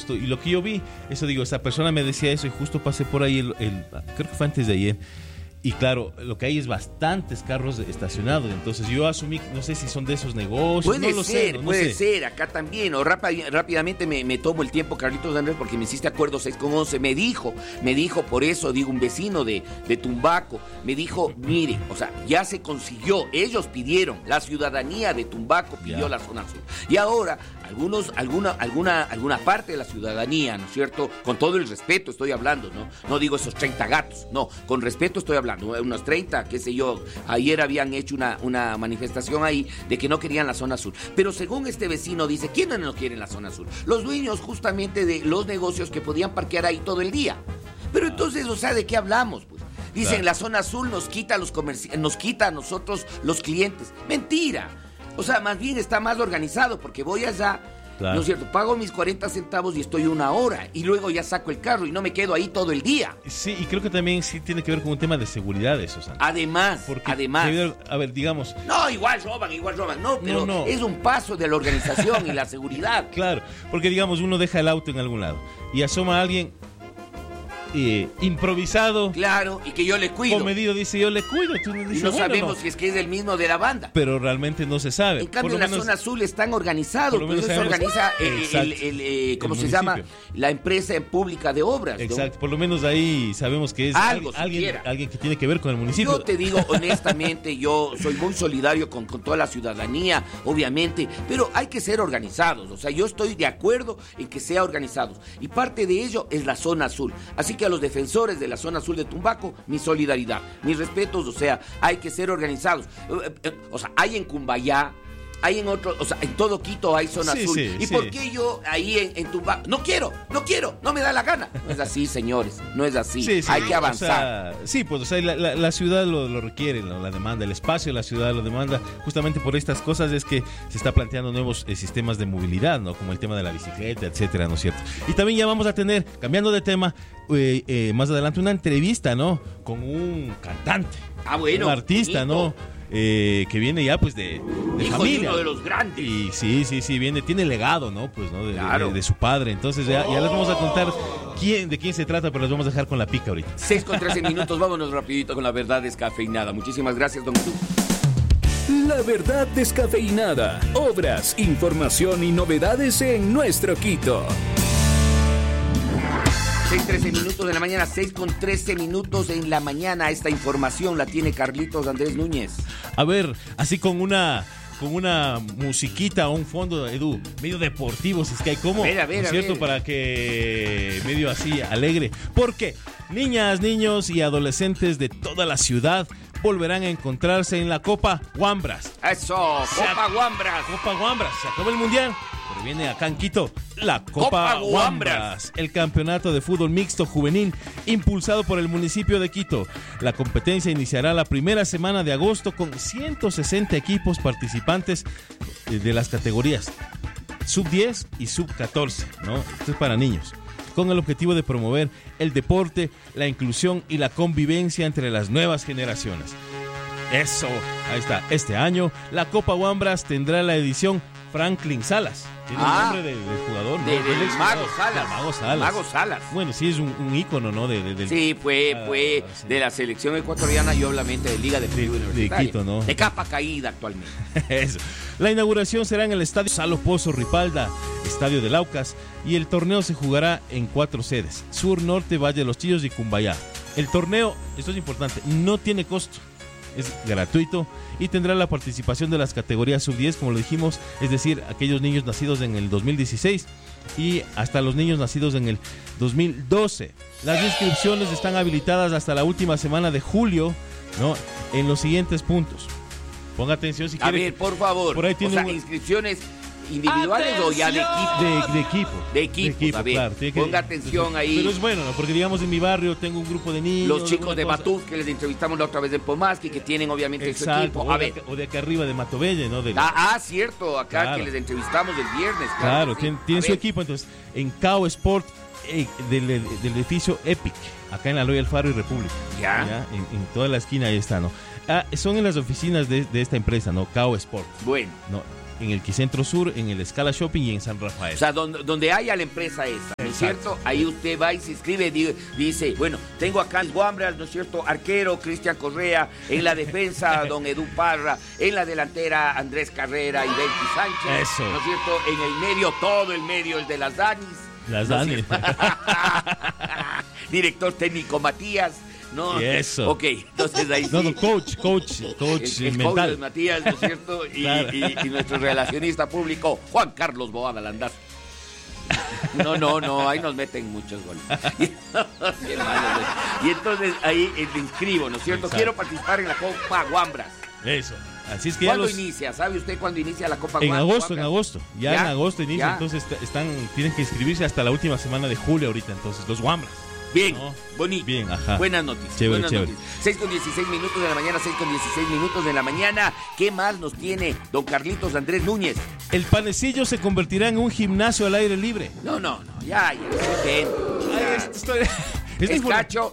justo. Y lo que yo vi, eso digo, esa persona me decía eso y justo pasé por ahí, creo que fue antes de ayer. Y claro, lo que hay es bastantes carros estacionados. Entonces yo asumí, no sé si son de esos negocios. Puede ser, acá también. O rápidamente me tomo el tiempo, Carlitos Andrés, porque me hiciste acuerdo 6:11. Me dijo, por eso digo, un vecino de Tumbaco, me dijo, mire, o sea, ya se consiguió, ellos pidieron, la ciudadanía de Tumbaco pidió la zona azul. Y ahora, alguna parte de la ciudadanía, ¿no es cierto? Con todo el respeto estoy hablando, ¿no? No digo esos 30 gatos, no, con respeto estoy hablando. Unos 30, qué sé yo, ayer habían hecho una manifestación ahí de que no querían la zona azul. Pero según este vecino dice, ¿quiénes no quieren la zona azul? Los dueños justamente de los negocios que podían parquear ahí todo el día. Pero entonces, o sea, ¿de qué hablamos? Pues dicen, la zona azul nos quita a nosotros los clientes. Mentira. O sea, más bien está mal organizado, porque voy allá, ¿no es cierto? Pago mis 40 centavos y estoy 1 hora y luego ya saco el carro y no me quedo ahí todo el día. Sí, y creo que también sí tiene que ver con un tema de seguridad eso, Santi. Además. A ver, digamos... No, igual roban, no, pero no. Es un paso de la organización y la seguridad. Claro, porque digamos, uno deja el auto en algún lado y asoma a alguien... improvisado, claro, y que yo le cuido. Comedido, dice yo le cuido. Tú dices, y no sabemos si es que es el mismo de la banda. Pero realmente no se sabe. En cambio, en la zona azul están organizados. Por eso se organiza ¿cómo se llama? La empresa pública de obras. Exacto, ¿no? por lo menos ahí sabemos que es alguien que tiene que ver con el municipio. Yo te digo honestamente, yo soy muy solidario con toda la ciudadanía, obviamente, pero hay que ser organizados. O sea, yo estoy de acuerdo en que sea organizados. Y parte de ello es la zona azul. Así que a los defensores de la zona azul de Tumbaco, mi solidaridad, mis respetos, o sea, hay que ser organizados. O sea, hay en Cumbayá, hay en otro, o sea, en todo Quito hay zona azul. ¿Y por qué yo ahí en Tumbaco? No quiero, no me da la gana. No es así, señores, no es así. Hay que avanzar. O sea, pues, o sea, la ciudad lo requiere, la demanda, el espacio de la ciudad lo demanda. Justamente por estas cosas es que se está planteando nuevos sistemas de movilidad, ¿no? Como el tema de la bicicleta, etcétera, ¿no es cierto? Y también ya vamos a tener, cambiando de tema, más adelante una entrevista, ¿no? Con un cantante. Bueno. Un artista, bonito. ¿No? Que viene ya pues de hijo familia. De uno de los grandes. Y sí, tiene legado, ¿no? Pues, ¿no? De su padre. Entonces ya les vamos a contar de quién se trata, pero les vamos a dejar con la pica ahorita. 6:13 minutos, vámonos rapidito con la verdad descafeinada. Muchísimas gracias, don Edu. La verdad descafeinada. Obras, información y novedades en nuestro Quito. 6:13 minutos de la mañana, 6:13 minutos en la mañana. Esta información la tiene Carlitos Andrés Núñez. A ver, así con una musiquita o un fondo, Edu, medio deportivo, si es que hay como, ¿no es cierto? Para que medio así alegre. Porque niñas, niños y adolescentes de toda la ciudad volverán a encontrarse en la Copa Wambras. ¡Eso! ¡Copa Wambras! Copa Wambras, se acabó el mundial, pero viene acá en Quito la Copa Wambras, el campeonato de fútbol mixto juvenil impulsado por el municipio de Quito. La competencia iniciará la primera semana de agosto con 160 equipos participantes de las categorías sub-10 y sub-14, ¿no? Esto es para niños, con el objetivo de promover el deporte, la inclusión y la convivencia entre las nuevas generaciones. Eso, ahí está. Este año, la Copa Wambras tendrá la edición Franklin Salas. Tiene el nombre del jugador, ¿no? Del Mago Salas. Mago Salas. Bueno, sí, es un ícono, ¿no? Sí, fue de la selección ecuatoriana y obviamente de Liga de Fútbol Universitario. De Quito, ¿no? De capa caída actualmente. Eso. La inauguración será en el Estadio Salo Pozo Ripalda, Estadio de Laucas, y el torneo se jugará en 4 sedes: Sur, Norte, Valle de los Chillos y Cumbayá. El torneo, esto es importante, no tiene costo. Es gratuito y tendrá la participación de las categorías sub-10, como lo dijimos, es decir, aquellos niños nacidos en el 2016 y hasta los niños nacidos en el 2012. Las inscripciones están habilitadas hasta la última semana de julio, ¿no? En los siguientes puntos. Ponga atención si quiere. A ver, por favor. Por ahí tiene inscripciones individuales o ya de equipo. De equipo, a ver, claro. Ponga atención ahí. Pero es bueno, ¿no? Porque digamos en mi barrio tengo un grupo de niños. Los chicos de Batú, que les entrevistamos la otra vez de Pomasqui, que tienen obviamente su equipo. O de acá arriba de Matobelle, ¿no? Cierto, acá claro. Que les entrevistamos el viernes. Claro, tienen su equipo. Entonces, en Cao Sport, del edificio Epic, acá en la Loya Alfaro y República. Ya. En toda la esquina ahí está, ¿no? Son en las oficinas de esta empresa, ¿no? Cao Sport. Bueno. ¿no? en el Quicentro Sur, en el Scala Shopping y en San Rafael. O sea, donde haya la empresa esa, ¿no es cierto? Ahí usted va y se inscribe, dice, bueno, tengo acá el Wambras, ¿no es cierto? Arquero, Cristian Correa, en la defensa, don Edu Parra, en la delantera, Andrés Carrera y Belki Sánchez. Eso. ¿No es cierto? En el medio, todo el medio, el de las Danis. Las Danis. Director técnico Matías. No, y eso. Ok, entonces ahí sí. No, coach el mental. coach es Matías, ¿no es cierto? Claro. Y nuestro relacionista público, Juan Carlos Boada Landaz. No, ahí nos meten muchos goles. Y entonces ahí me inscribo, ¿no es cierto? Exacto. Quiero participar en la Copa Wambras. Eso. Así es que ¿Cuándo inicia? ¿Sabe usted cuándo inicia la Copa Wambras? En agosto. Ya en agosto inicia, entonces tienen que inscribirse hasta la última semana de julio ahorita, entonces, los Wambras. Bien, ¿no? Bonito. Bien, ajá. Buenas noticias. Chévere, buenas chévere. noticias. 6:16 minutos de la mañana, 6:16 minutos de la mañana. ¿Qué más nos tiene don Carlitos Andrés Núñez? El Panecillo se convertirá en un gimnasio al aire libre. No, ya, bien. Es cacho.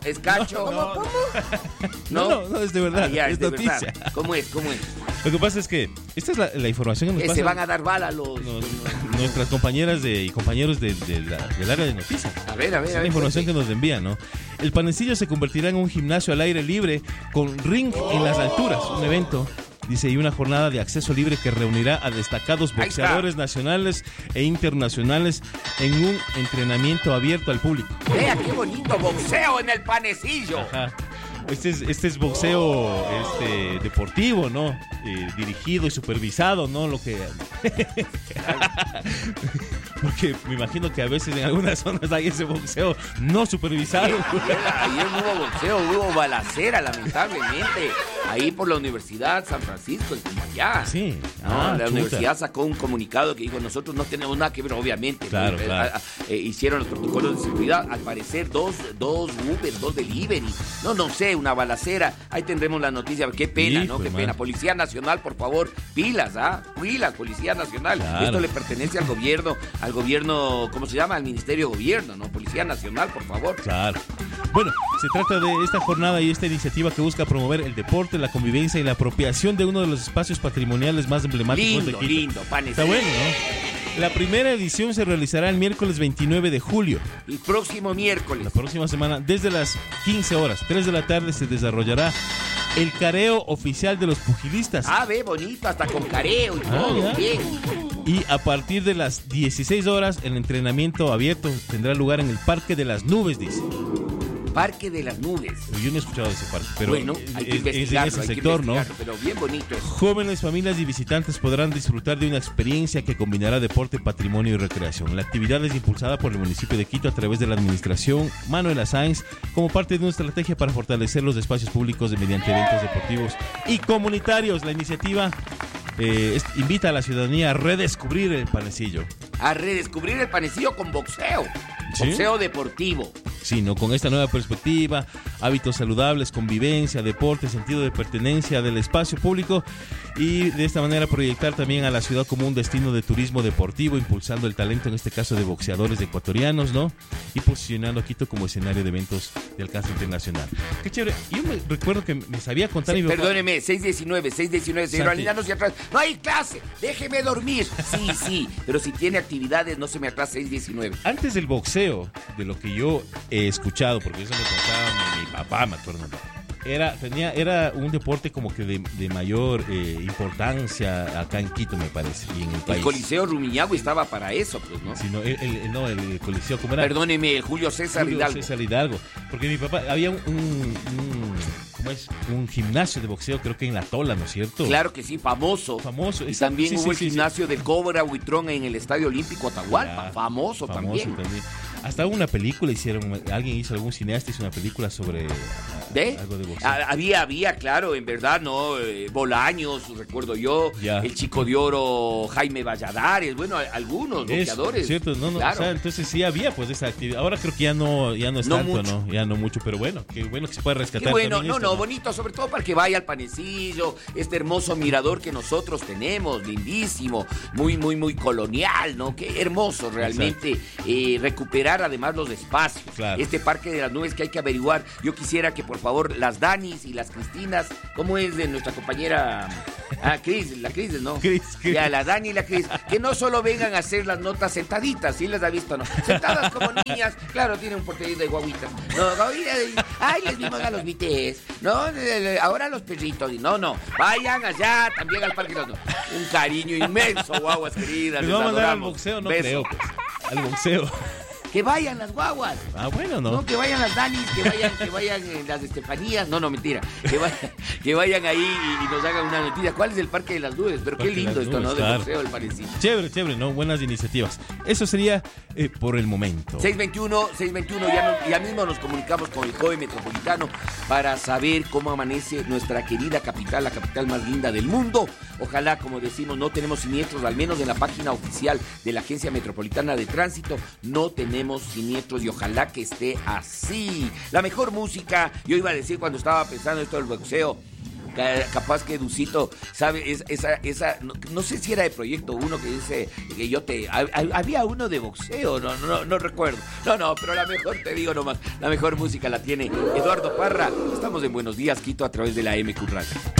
No, es de verdad. Ya, es de noticia. verdad. ¿Cómo es? Lo que pasa es que esta es la información que nos pasa. Se van a dar bala los... nuestras compañeras y compañeros del área de noticias. A ver. Es la información que nos envían, ¿no? El Panecillo se convertirá en un gimnasio al aire libre con ring en las alturas. Un evento, dice, y una jornada de acceso libre que reunirá a destacados boxeadores nacionales e internacionales en un entrenamiento abierto al público. Vea qué bonito boxeo en el Panecillo. Ajá. Este es boxeo deportivo, ¿no? Dirigido y supervisado, ¿no? Lo que... Porque me imagino que a veces en algunas zonas hay ese boxeo no supervisado. Ayer no hubo boxeo, hubo balacera, lamentablemente. Ahí por la Universidad San Francisco, en Cumayá. Sí. La universidad sacó un comunicado que dijo, nosotros no tenemos nada que ver, obviamente. Claro. Hicieron los protocolos de seguridad. Al parecer, dos Uber, 2 delivery. No sé, una balacera. Ahí tendremos la noticia. Qué pena, ¿no? Qué pena. Policía Nacional, por favor, pilas, pilas, Policía Nacional. Claro. Esto le pertenece al gobierno, ¿cómo se llama? Al Ministerio de Gobierno, ¿no? Policía Nacional, por favor. Claro. Bueno, se trata de esta jornada y esta iniciativa que busca promover el deporte, la convivencia y la apropiación de uno de los espacios patrimoniales más emblemáticos de Quito. Lindo, Panecillo. Está bueno, ¿no? La primera edición se realizará el miércoles 29 de julio. El próximo miércoles. La próxima semana, desde las 15 horas, 3 de la tarde, se desarrollará el careo oficial de los pugilistas. Ve, bonito, hasta con careo y todo, ya. bien. Y a partir de las 16 horas, el entrenamiento abierto tendrá lugar en el Parque de las Nubes, dice. Parque de las Nubes. Yo no he escuchado de ese parque, pero bueno, hay que investigarlo, es en ese sector, ¿no? Pero bien bonito. Jóvenes, familias y visitantes podrán disfrutar de una experiencia que combinará deporte, patrimonio y recreación. La actividad es impulsada por el municipio de Quito a través de la administración Manuela Sáenz como parte de una estrategia para fortalecer los espacios públicos mediante eventos deportivos y comunitarios. La iniciativa invita a la ciudadanía a redescubrir el Panecillo. A redescubrir el Panecillo con boxeo. ¿Sí? Boxeo deportivo. Sí, ¿no? Con esta nueva perspectiva, hábitos saludables, convivencia, deporte, sentido de pertenencia del espacio público y de esta manera proyectar también a la ciudad como un destino de turismo deportivo, impulsando el talento, en este caso de boxeadores ecuatorianos, ¿no? Y posicionando a Quito como escenario de eventos de alcance internacional. Qué chévere. Yo me recuerdo que me sabía contar... Perdóneme, 6:19, señor Alina, no se atrás. No hay clase, déjeme dormir. Sí, pero si tiene actividades, no se me atrasa 6:19. Antes del boxeo, de lo que yo he escuchado, porque eso me contaba mi papá, me acuerdo. Era un deporte como que de mayor importancia acá en Quito, me parece, y en el país. El Coliseo Rumiñahui estaba para eso, pues, ¿no? Sí, el Coliseo, ¿cómo era? Perdóneme, el Julio César Hidalgo. Porque mi papá, había un gimnasio de boxeo, creo que en La Tola, ¿no es cierto? Claro que sí, famoso. Y también hubo el gimnasio del Cobra Huitrón en el Estadio Olímpico Atahualpa, famoso también. Hasta una película algún cineasta hizo una película sobre algo de boxeo. Había, claro, en verdad, ¿no? Bolaños, recuerdo yo, el Chico de Oro, Jaime Valladares, bueno, algunos boxeadores. Cierto, claro. O sea, entonces sí había pues esa actividad. Ahora creo que ya no es tanto, mucho. ¿No? Ya no mucho, pero bueno, qué bueno que se puede rescatar. Qué bueno, bonito, sobre todo para que vaya al Panecillo, este hermoso mirador que nosotros tenemos, lindísimo, muy, muy, muy colonial, ¿no? Qué hermoso realmente recuperar además los espacios. Claro. Este Parque de las Nubes que hay que averiguar. Yo quisiera que por favor las Danis y las Cristinas, ¿cómo es de nuestra compañera Cris, la Cris, ¿no? Cris. Ya, la Dani y la Cris. Que no solo vengan a hacer las notas sentaditas, ¿sí les ha visto, no? Sentadas como niñas. Claro, tienen un porterío de guaguitas. No, ay, les vimos a los BTS. No, ahora los perritos. No. Vayan allá también al Parque. Un cariño inmenso, guaguas queridas. ¿Les vamos a mandar al boxeo? No creo, pues. Al boxeo. Que vayan las guaguas. Bueno, no. No, que vayan las Danis, que vayan las Estefanías. No, mentira. Que vayan ahí y nos hagan una noticia. ¿Cuál es el Parque de las Nubes? Pero qué lindo esto, ¿no? Del boxeo, el parecido. Chévere, ¿no? Buenas iniciativas. Eso sería por el momento. 621, ya mismo nos comunicamos con el COE Metropolitano para saber cómo amanece nuestra querida capital, la capital más linda del mundo. Ojalá, como decimos, no tenemos siniestros, al menos en la página oficial de la Agencia Metropolitana de Tránsito, no tenemos siniestros y ojalá que esté así. La mejor música, yo iba a decir cuando estaba pensando esto del boxeo, capaz que Ducito sabe esa no sé si era de Proyecto 1 que dice que había uno de boxeo, no recuerdo. No, pero la mejor, te digo nomás, la mejor música la tiene Eduardo Parra. Estamos en Buenos Días, Quito, a través de la MQ Radio.